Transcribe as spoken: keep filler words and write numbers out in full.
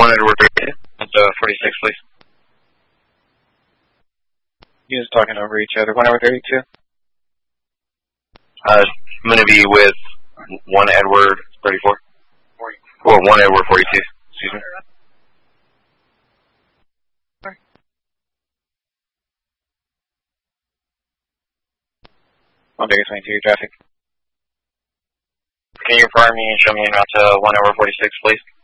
one Edward thirty-two. That's uh, forty-six, please. You guys talking over each other. one Edward thirty-two? Uh, I'm going to be with one Edward thirty-four. Or one Edward forty-two, excuse me. one Vegas twenty-two, traffic. Can you confirm me and show me in route to one Edward forty-six, please?